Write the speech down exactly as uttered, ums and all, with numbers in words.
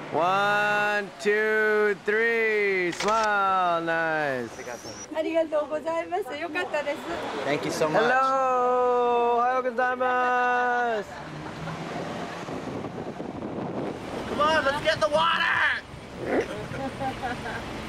One, two, three. Smile. Nice. Thank you so much. Hello. Ohayou gozaimasu. Come on, let's get in the water!